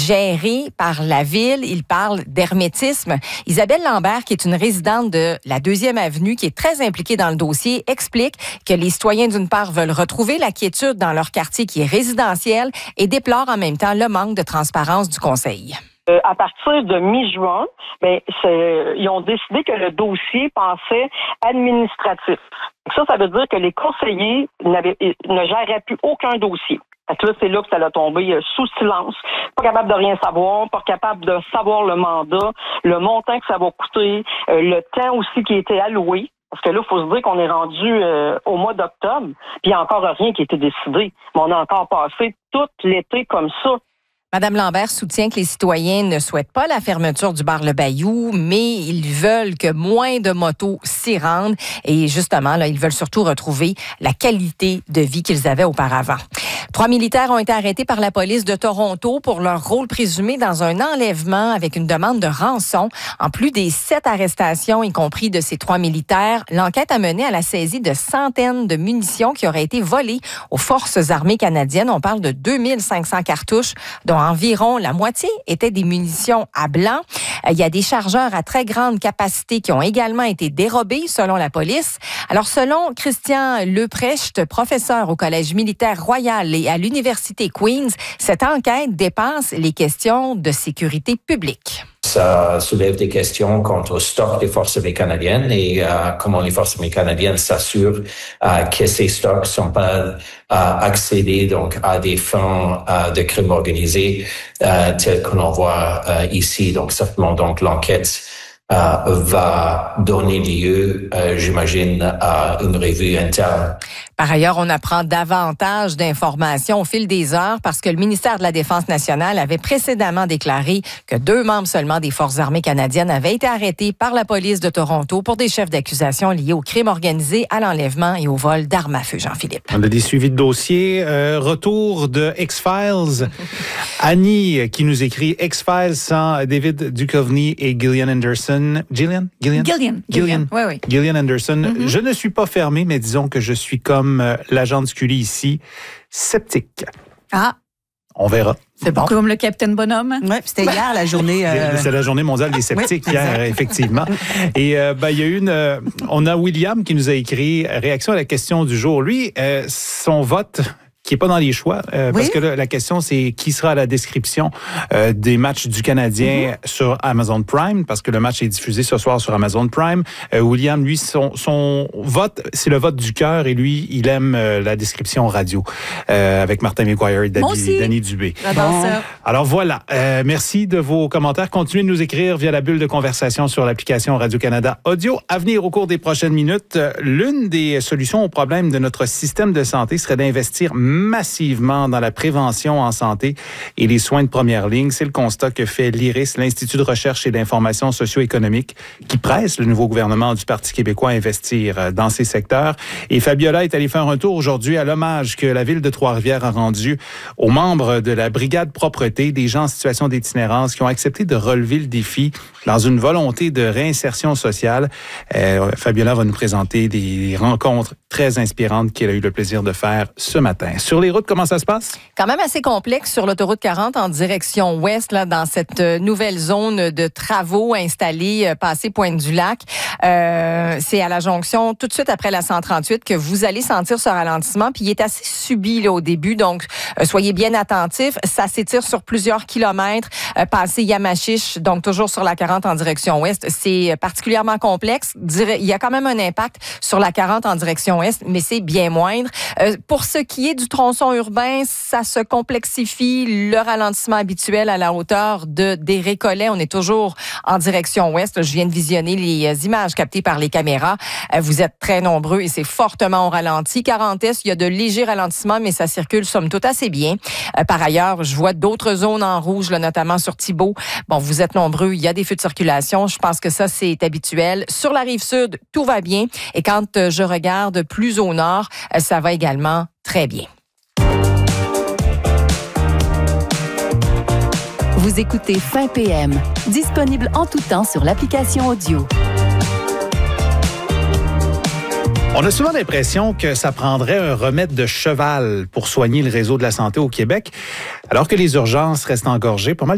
géré par la ville. Il parle d'hermétisme. Isabelle Lambert, qui est une résidente de la 2e Avenue, qui est très impliquée dans le dossier, explique que les citoyens, d'une part, veulent retrouver la quiétude dans leur quartier qui est résidentiel et déplorent en même temps le manque de transparence du conseil. À partir de mi-juin, ils ont décidé que le dossier passait administratif. Ça veut dire que les conseillers ne géraient plus aucun dossier. Là, c'est là que ça a tombé sous silence. Pas capable de rien savoir, pas capable de savoir le mandat, le montant que ça va coûter, le temps aussi qui a été alloué. Parce que là, il faut se dire qu'on est rendu au mois d'octobre, puis il n'y a encore rien qui a été décidé. Mais on a encore passé tout l'été comme ça. Madame Lambert soutient que les citoyens ne souhaitent pas la fermeture du bar Le Bayou, mais ils veulent que moins de motos s'y rendent. Et justement, là, ils veulent surtout retrouver la qualité de vie qu'ils avaient auparavant. 3 militaires ont été arrêtés par la police de Toronto pour leur rôle présumé dans un enlèvement avec une demande de rançon. En plus des 7 arrestations, y compris de ces 3 militaires, l'enquête a mené à la saisie de centaines de munitions qui auraient été volées aux forces armées canadiennes. On parle de 2500 cartouches, dont environ la moitié étaient des munitions à blanc. Il y a des chargeurs à très grande capacité qui ont également été dérobés, selon la police. Alors, selon Christian Leprecht, professeur au Collège militaire royal et à l'Université Queen's, cette enquête dépasse les questions de sécurité publique. Ça soulève des questions quant au stock des forces armées canadiennes et comment les forces armées canadiennes s'assurent que ces stocks sont pas accédés donc à des fins de crimes organisés tels que l'on voit ici. Donc certainement donc l'enquête va donner lieu, j'imagine, à une revue interne. Par ailleurs, on apprend davantage d'informations au fil des heures parce que le ministère de la Défense nationale avait précédemment déclaré que 2 membres seulement des Forces armées canadiennes avaient été arrêtés par la police de Toronto pour des chefs d'accusation liés au crime organisé, à l'enlèvement et au vol d'armes à feu. Jean-Philippe. On a des suivis de dossiers. Retour de X-Files. Annie qui nous écrit X-Files sans David Duchovny et Gillian Anderson. Gillian. Oui. Gillian Anderson. Mm-hmm. Je ne suis pas fermé, mais disons que je suis comme l'agent de Scully ici, sceptique. Ah. On verra. C'est bon. Comme le Capitaine Bonhomme. Oui, c'était hier la journée. C'est la journée mondiale des sceptiques hier, effectivement. Et il y a une. On a William qui nous a écrit réaction à la question du jour. Lui, son vote, qui n'est pas dans les choix, parce que là, la question, c'est qui sera à la description des matchs du Canadien sur Amazon Prime, parce que le match est diffusé ce soir sur Amazon Prime. William, lui, son vote, c'est le vote du cœur, et lui, il aime la description radio avec Martin McGuire et Danny Dubé. J'adore ça. Alors voilà, merci de vos commentaires. Continuez de nous écrire via la bulle de conversation sur l'application Radio-Canada Audio. À venir au cours des prochaines minutes, l'une des solutions au problème de notre système de santé serait d'investir massivement dans la prévention en santé et les soins de première ligne. C'est le constat que fait l'IRIS, l'Institut de recherche et d'information socio-économique, qui presse le nouveau gouvernement du Parti québécois à investir dans ces secteurs. Et Fabiola est allée faire un tour aujourd'hui à l'hommage que la ville de Trois-Rivières a rendu aux membres de la brigade propreté, des gens en situation d'itinérance qui ont accepté de relever le défi dans une volonté de réinsertion sociale. Fabiola va nous présenter des rencontres très inspirantes qu'elle a eu le plaisir de faire ce matin. Sur les routes, comment ça se passe? Quand même assez complexe sur l'autoroute 40 en direction ouest, là, dans cette nouvelle zone de travaux installée passé Pointe-du-Lac. C'est à la jonction, tout de suite après la 138, que vous allez sentir ce ralentissement. Puis il est assez subi là, au début, donc soyez bien attentifs. Ça s'étire sur plusieurs kilomètres. Passé Yamachiche, donc toujours sur la 40 en direction ouest. C'est particulièrement complexe. Il y a quand même un impact sur la 40 en direction ouest, mais c'est bien moindre. Pour ce qui est du tronçon urbain, ça se complexifie. Le ralentissement habituel à la hauteur des Récollets, on est toujours en direction ouest. Je viens de visionner les images captées par les caméras. Vous êtes très nombreux et c'est fortement au ralenti. 40S, il y a de légers ralentissements, mais ça circule somme toute assez bien. Par ailleurs, je vois d'autres zones en rouge, là, notamment sur Thibault. Bon, vous êtes nombreux, il y a des feux de circulation. Je pense que ça, c'est habituel. Sur la rive sud, tout va bien. Et quand je regarde plus au nord, ça va également très bien. Vous écoutez Fin PM, disponible en tout temps sur l'application audio. On a souvent l'impression que ça prendrait un remède de cheval pour soigner le réseau de la santé au Québec, alors que les urgences restent engorgées. Pas mal